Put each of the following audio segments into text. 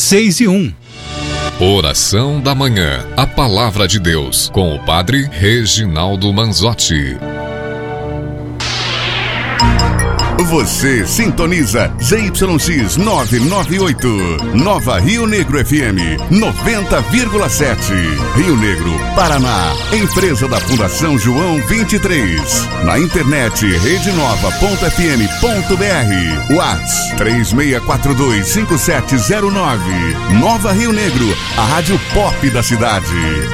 6:01. Oração da Manhã. A Palavra de Deus, com o Padre Reginaldo Manzotti. Você sintoniza ZYX 998, Nova Rio Negro FM 90,7. Rio Negro, Paraná. Empresa da Fundação João 23. Na internet redenova.fm.br. WhatsApp 36425709. Nova Rio Negro, a rádio pop da cidade.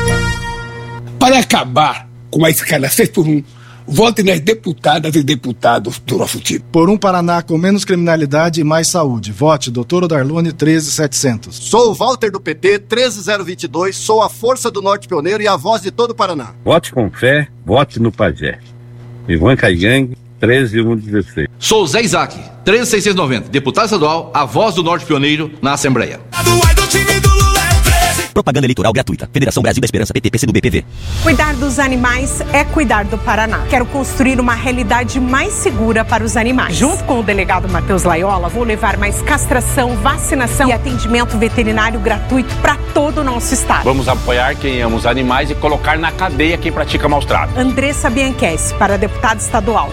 Para acabar com a escala 6x1, vote nas deputadas e deputados do nosso time. Por um Paraná com menos criminalidade e mais saúde. Vote Dr. Odarlone 13700. Sou o Walter do PT 13022, sou a força do Norte Pioneiro e a voz de todo o Paraná. Vote com fé, vote no Pajé. Ivan Caigang 13116. Sou o Zé Isaac 13690, deputado estadual, a voz do Norte Pioneiro na Assembleia. Propaganda eleitoral gratuita. Federação Brasil da Esperança, PT, PCdoB, PV. Cuidar dos animais é cuidar do Paraná. Quero construir uma realidade mais segura para os animais. Junto com o delegado Matheus Laiola, vou levar mais castração, vacinação e atendimento veterinário gratuito para todo o nosso estado. Vamos apoiar quem ama os animais e colocar na cadeia quem pratica maus tratos. Andressa Bianchessi, para deputado estadual,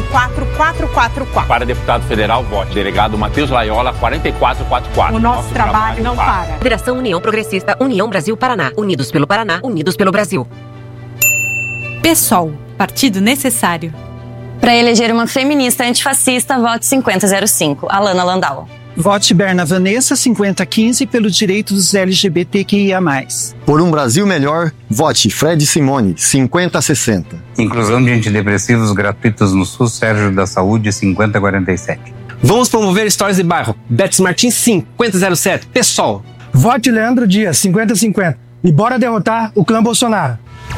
44444. Para deputado federal, vote delegado Matheus Laiola, 4444. O nosso trabalho não para. Federação União Progressista, União Brasil Paraná. Unidos pelo Paraná, unidos pelo Brasil. PSOL, partido necessário. Para eleger uma feminista antifascista, vote 5005, Alana Landau. Vote Berna Vanessa 5015 pelo direito dos LGBTQIA+. Por um Brasil melhor, vote Fred Simone 5060. Inclusão de antidepressivos gratuitos no SUS, Sérgio da Saúde 5047. Vamos promover histórias de bairro, Betis Martins 5007, PSOL. Vote Leandro Dias, 50-50. E bora derrotar o clã Bolsonaro.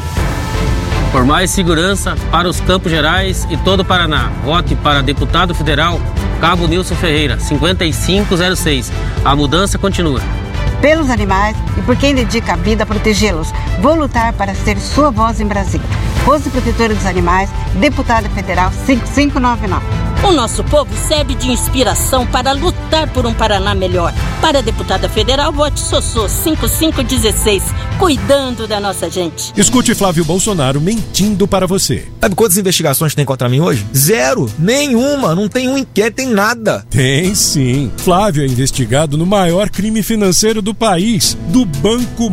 Por mais segurança para os Campos Gerais e todo o Paraná. Vote para deputado federal Cabo Nilson Ferreira, 5506. A mudança continua. Pelos animais e por quem dedica a vida a protegê-los. Vou lutar para ser sua voz em Brasília. Força Protetora dos Animais, deputada federal 5599. O nosso povo serve de inspiração para lutar por um Paraná melhor. Para a deputada federal, vote Sossô 5516, cuidando da nossa gente. Escute Flávio Bolsonaro mentindo para você. Sabe quantas investigações tem contra mim hoje? 0, nenhuma, não tem um inquérito, tem nada. Tem sim. Flávio é investigado no maior crime financeiro do país, do Banco